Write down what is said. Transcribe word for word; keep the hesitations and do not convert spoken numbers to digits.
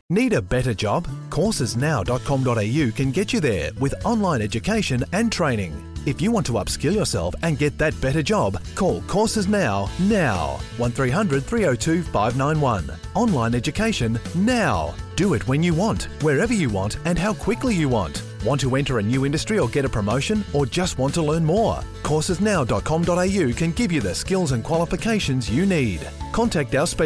Need a better job? courses now dot com dot a u can get you there with online education and training. If you want to upskill yourself and get that better job, call Courses Now, now. one three hundred three oh two five nine one. Online education now. Do it when you want, wherever you want, and how quickly you want. Want to enter a new industry or get a promotion, or just want to learn more? courses now dot com dot a u can give you the skills and qualifications you need. Contact our specialist